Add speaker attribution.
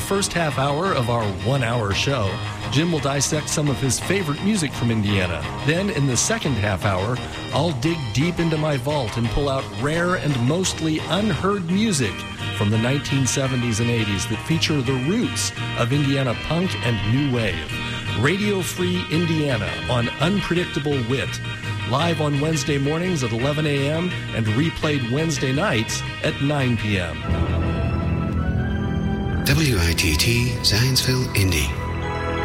Speaker 1: first half hour of our 1 hour show, Jim will dissect some of his favorite music from Indiana. Then, in the second half hour, I'll dig deep into my vault and pull out rare and mostly unheard music from the 1970s and 80s that feature the roots of Indiana punk and new wave. Radio Free Indiana on Unpredictable Wit. Live on Wednesday mornings at 11 a.m. and replayed Wednesday nights at 9 p.m.
Speaker 2: WITT Zionsville, Indy.